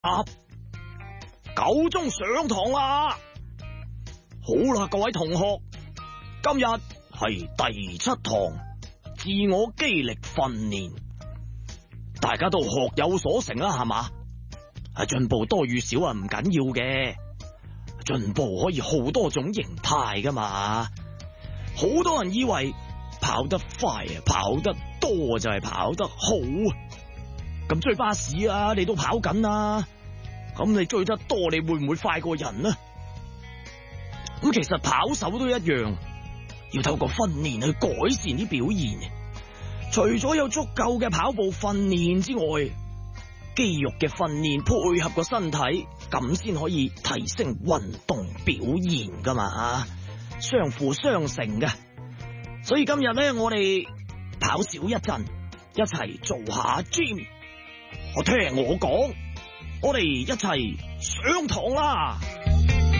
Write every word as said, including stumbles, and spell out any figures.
九鐘上堂啦！好啦，各位同學，今日係第七堂自我肌力訓練，大家都學有所成啦，係嘛？係進步多與少啊，唔緊要嘅，進步可以好多種形態噶嘛。好多人以為跑得快啊，跑得多就係跑得好。咁追巴士啊，你都跑緊啊，咁你追得多，你會唔會快過人呢？咁其實跑手都一樣，要透過訓練去改善啲表現。除咗有足夠嘅跑步訓練之外，肌肉嘅訓練配合個身體，咁先可以提升運動表現噶嘛，相輔相成嘅。所以今日咧，我哋跑少一陣，一齊做下 gym。我聽我講，我哋一齊上堂啦！